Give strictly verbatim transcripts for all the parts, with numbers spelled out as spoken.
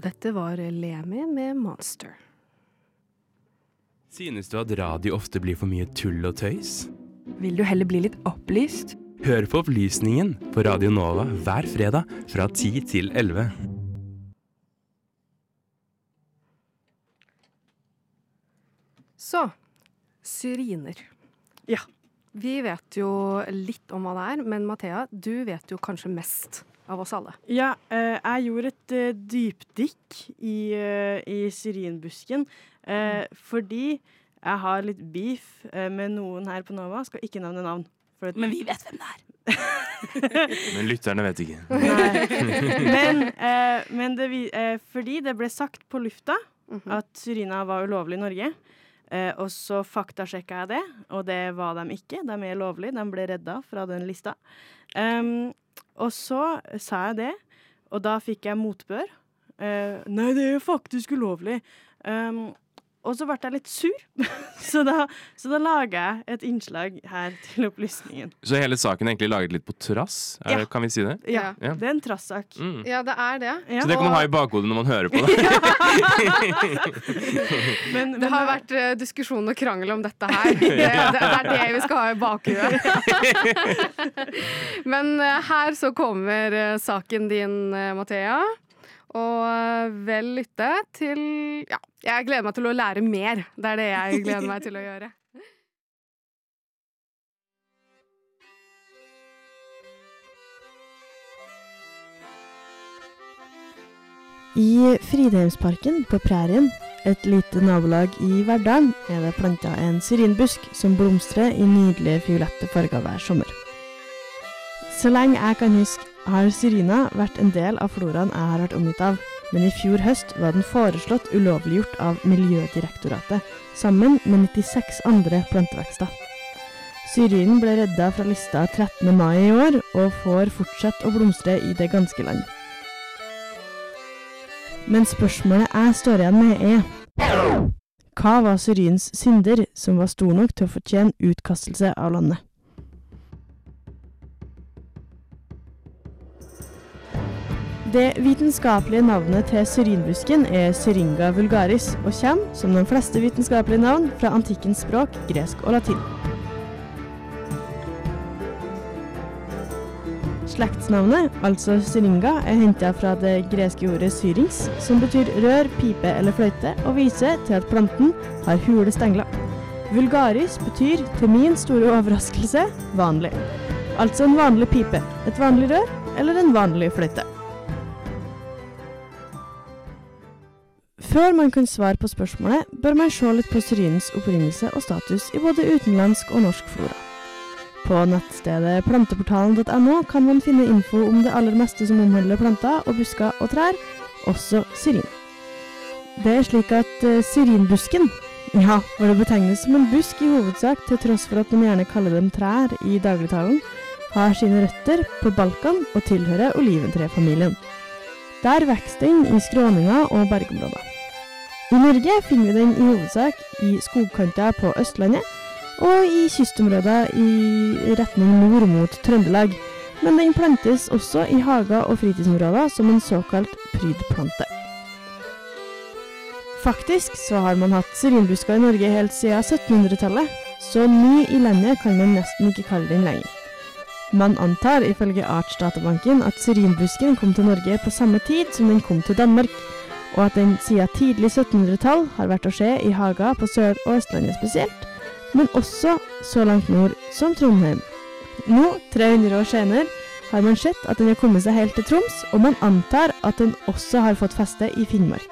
Og dette var Lemmy med Monster. Synes du at radio ofte blir for mye tull og tøys? Vil du heller bli litt opplyst? Hør på Opplysningen på Radio Nova hver fredag fra ti til elleve. Så, syriner. Ja. Vi vet jo litt om hva det er, men Mathea, du vet jo kanskje mest av oss alle. Ja, eh, jeg gjorde et eh, dypdykk i, eh, i syrinbusken, eh, fordi jeg har litt beef eh, med noen her på Nova, skal ikke nevne navn. For Men vi vet hvem det er. Men lytterne vet ikke. Nei. Men, eh, men det, vi- eh, fordi det ble sagt på lufta at syrina var ulovlig i Norge, eh, og så faktasjekket jeg det, og det var de ikke. De er lovlige, de ble reddet fra den lista. Um, og så sa jeg det, og da fikk jeg motbør. Eh, nei, det er faktisk ulovlig. Um, og så ble jeg litt sur, så da, så da laget jeg et innslag her til opplysningen. Så hele saken er egentlig laget litt på trass, er, Ja. kan vi si det? Ja, Ja. det er en trassak. Mm. Ja, det er det. Ja. Så det kan man ha i bakhodet når man hører på det. Men, Det har vært uh, diskusjon og krangel om dette her. Det, det er det vi skal ha i bakhuet. Men uh, her så kommer uh, saken din, uh, Mathea. Og uh, vel lytte til... Ja, jeg gleder meg til å lære mer. Det er det jeg gleder meg til å gjøre. I Fridheimsparken på Prærien, et lite nabolag i Verdalen, er det plantet en syrinbusk som blomstrer i nydelige fiolette farger hver sommer. Så lenge jeg kan huske, har syrina vært en del av floraen jeg har vært omgitt av, men i fjor høst var den foreslått ulovliggjort av Miljødirektoratet, sammen med nittiseks andre plantevekster. Syrinen ble reddet fra lista trettende mai i år, og får fortsatt å blomstre i det ganske land. Men spørsmålet jeg står igjen med er, hva var syrins synder som var stor nok til å fortjene utkastelse av landet? Det vitenskapelige navnet til syrinbusken er Syringa vulgaris, og kommer, som de fleste vitenskapelige navn, fra antikkens språk, gresk og latin. Slektsnavnet, altså syringa, er hentet fra det greske ordet syrings, som betyr rør, pipe eller fløyte, og viser til at planten har hule stengler. Vulgaris betyr, til min store overraskelse, vanlig. Altså en vanlig pipe, et vanlig rør eller en vanlig fløyte. Før man kan svare på spørsmålet, bør man se litt på syrinens opprinnelse og status i både utenlandsk og norsk flora. På nettstedet planteportalen punktum no kan man finne info om det aller meste som omhandler planter og busker og trær, også syrin. Det er slik at uh, syrinbusken, ja, hvor det betegnes som en busk i hovedsak til tross for at man gjerne kaller dem trær i dagligtalen, har sine røtter på Balkan og tilhører oliventrefamilien. Der vokser den i skråninger og bergområder. I Norge finner vi den i hovedsak i skogkanter på Østlandet, og i kystområder i retning nord mot Trøndelag, men den plantes også i hager og fritidsområder som en såkalt prydplante. Faktisk så har man hatt syrinbusker i Norge helt siden syttenhundretallet, så ny i landet kan man nesten ikke kalle den lenger. Man antar ifølge Artsdatabanken at syrinbusken kom til Norge på samme tid som den kom til Danmark, og at den siden tidlig syttenhundretall har vært å se i hager på Sør- og Østlandet spesielt, men også så langt nord som Trondheim. Nå, tre hundre år senere, har man sett at den har kommet seg helt til Troms, og man antar at den også har fått feste i Finnmark.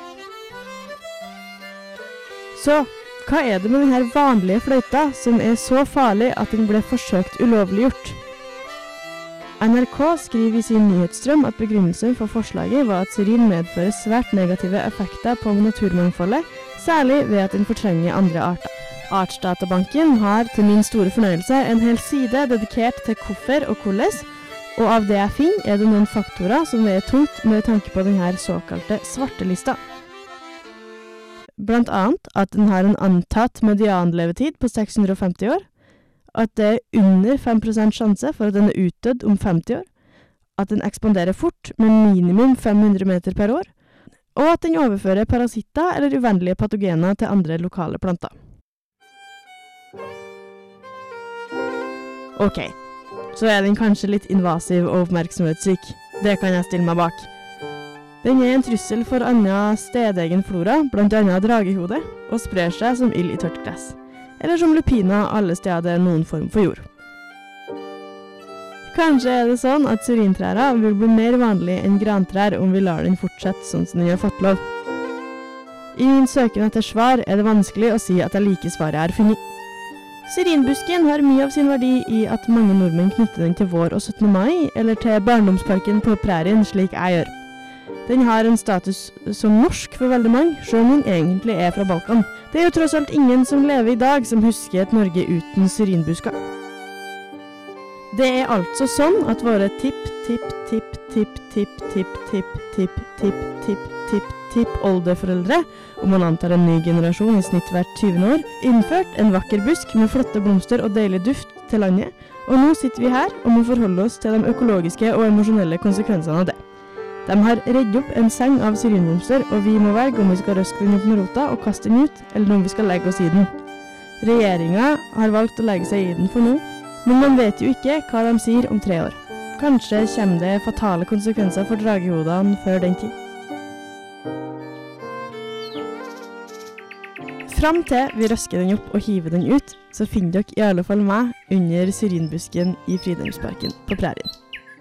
Så, hva er det med denne vanlige fløyta som er så farlig at den ble forsøkt ulovliggjort? N R K skriver i sin nyhetsstrøm at begrunnelsen for forslaget var at syrin medfører svært negative effekter på naturmangfoldet, særlig ved at den fortrenger andre arter. Artsdatabanken har til min store fornøyelse en hel side dedikert til hvorfor og hvordan, og av det jeg finner er det noen faktorer som veier tungt med tanke på denne såkalte svartelista. Blant annet at den har en antatt medianlevetid på seks hundre og femti år, at det er under fem prosent sjanse for at den er utdødd om femti år, at den ekspanderer fort med minimum fem hundre meter per år, og at den overfører parasitter eller uvennlige patogener til andre lokale planter. Ok, så er den kanskje litt invasiv og oppmerksomhetssyk. Det kan jeg stille meg bak. Den er en trussel for annen stedegen flora, blant annet dragehode, og sprer seg som ild i tørt gress, eller som lupina alle steder noen form for jord. Kanskje er det sånn at surintræra vil bli mer vanlig enn grantrær om vi lar den fortsette sånn som den har fått lov. I min søken etter svar er det vanskelig å si at jeg liker svaret jeg har funnet. Syrinbusken har mye av sin verdi i at mange nordmenn knytter den til vår og syttende mai, eller til barndomsparken på prærien, slik jeg gjør. Den har en status som norsk for veldig mange, selv om den egentlig er fra Balkan. Det er jo tross alt ingen som lever i dag som husker et Norge uten syrinbusker. Det er altså sånn at våre tipp, tipp, tipp, tipp, tipp, tipp, tipp, tipp, tipp, tipp, tipp, tipp oldeforeldre, om man antar en ny generasjon i snitt hvert tyvende år, innført en vakker busk med flotte blomster og deilig duft til landet, og nå sitter vi her og må forholde oss til de økologiske og emosjonelle konsekvensene av det. De har reddet opp en seng av syrinblomster, og vi må velge om vi skal røske den ut med rota og kaste den ut, eller om vi skal legge oss i den. Regjeringen har valgt å legge seg i den for nå, men man vet jo ikke hva de sier om tre år. Kanskje kommer det fatale konsekvenser for dragehodene før den tid. Fram til vi røsker den opp og hiver den ut, så finner dere i alle fall meg under syrinbusken i Fridheimsparken på prærien.